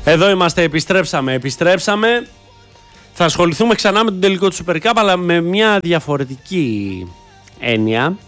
Εδώ είμαστε, επιστρέψαμε. Θα ασχοληθούμε ξανά με τον τελικό του Super Cup, αλλά με μια διαφορετική έννοια.